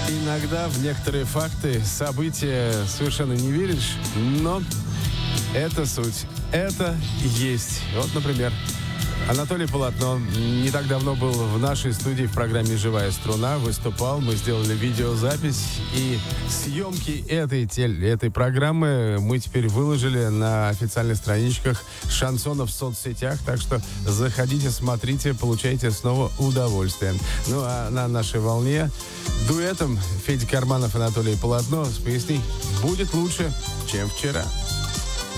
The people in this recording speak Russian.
Иногда в некоторые факты, события совершенно не веришь, но это суть. Это есть. Вот, например, Анатолий Полотно не так давно был в нашей студии в программе «Живая струна», выступал, мы сделали видеозапись, и съемки этой программы мы теперь выложили на официальных страничках шансона в соцсетях, так что заходите, смотрите, получайте снова удовольствие. Ну а на нашей волне дуэтом Федя Карманов, Анатолий Полотно с песней «Будет лучше, чем вчера».